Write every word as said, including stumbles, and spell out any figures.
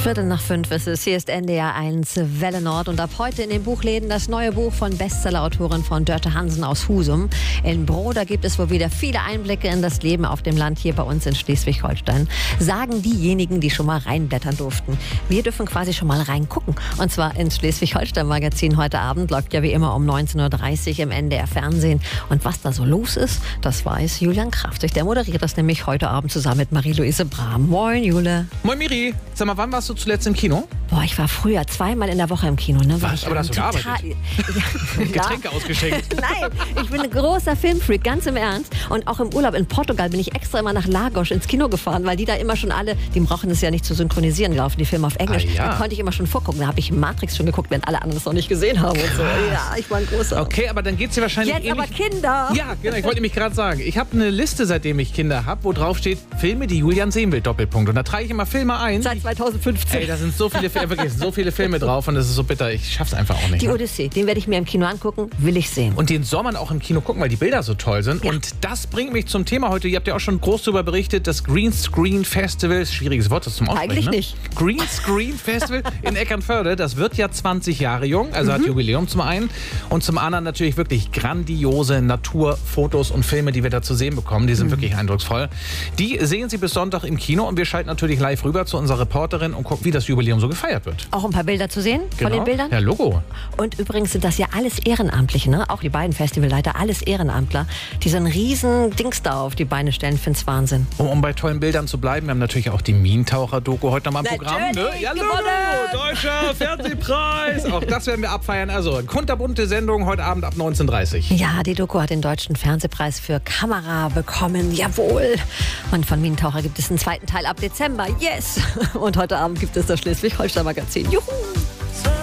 Viertel nach fünf ist es. Hier ist N D R eins Welle Nord und ab heute in den Buchläden das neue Buch von Bestsellerautorin von Dörte Hansen aus Husum. In Broda gibt es wohl wieder viele Einblicke in das Leben auf dem Land hier bei uns in Schleswig-Holstein. Sagen diejenigen, die schon mal reinblättern durften. Wir dürfen quasi schon mal reingucken. Und zwar ins Schleswig-Holstein-Magazin heute Abend. Läuft ja wie immer um neunzehn Uhr dreißig im N D R Fernsehen. Und was da so los ist, das weiß Julian Kraftig. Der moderiert das nämlich heute Abend zusammen mit Marie-Louise Brahm. Moin, Jule. Moin, Miri. Sag mal, wann warst du zuletzt im Kino? Boah, ich war früher zweimal in der Woche im Kino. Ne? Was? Aber da hast du total, gearbeitet? Ja, Getränke ausgeschenkt? Nein, ich bin ein großer Filmfreak, ganz im Ernst. Und auch im Urlaub in Portugal bin ich extra immer nach Lagos ins Kino gefahren, weil die da immer schon alle, die brauchen es ja nicht zu synchronisieren, die laufen die Filme auf Englisch. Ah, ja. Da konnte ich immer schon vorgucken. Da habe ich Matrix schon geguckt, wenn alle anderen es noch nicht gesehen haben. Und so. Ja, ich war ein großer. Okay, aber dann geht's dir wahrscheinlich Jetzt ähnlich. aber Kinder. Ja, genau, ich wollte nämlich gerade sagen, ich habe eine Liste, seitdem ich Kinder habe, wo drauf steht, Filme, die Julian sehen will, Doppelpunkt. Und da trage ich immer Filme ein. Seit zweitausendfünfzehn. Ey, da sind so viele, wirklich, so viele Filme drauf und das ist so bitter. Ich schaff's einfach auch nicht. Die Ne? Odyssee, den werde ich mir im Kino angucken, will ich sehen. Und den soll man auch im Kino gucken, weil die Bilder so toll sind. Ja. Und das bringt mich zum Thema heute. Ihr habt ja auch schon groß darüber berichtet, das Green Screen Festival, schwieriges Wort, das zum Aussprechen. Eigentlich ne? nicht. Green Screen Festival in Eckernförde, das wird ja zwanzig Jahre jung, also Mhm. hat Jubiläum zum einen. Und zum anderen natürlich wirklich grandiose Naturfotos und Filme, die wir da zu sehen bekommen. Die sind mhm. wirklich eindrucksvoll. Die sehen Sie bis Sonntag im Kino und wir schalten natürlich live rüber zu unserer Reporterin und gucken, wie das Jubiläum so gefeiert wird. Auch ein paar Bilder zu sehen Genau. von den Bildern? Ja, Logo. Und übrigens sind das ja alles Ehrenamtliche, ne? Auch die beiden Festivalleiter, alles Ehrenamtler, die so ein riesen Dings da auf die Beine stellen. Find's Wahnsinn. Um, um bei tollen Bildern zu bleiben, wir haben natürlich auch die Minentaucher-Doku heute nochmal im Programm. Ne? Natürlich, Ja, Logo, gewonnen! Deutscher Fernsehpreis. Auch das werden wir abfeiern. Also, kunterbunte Sendung heute Abend ab neunzehn Uhr dreißig. Ja, die Doku hat den Deutschen Fernsehpreis für Kamera bekommen. Jawohl. Und von Minentaucher gibt es einen zweiten Teil ab Dezember. Yes. Und heute Abend gibt es das Schleswig-Holstein-Magazin. Juhu.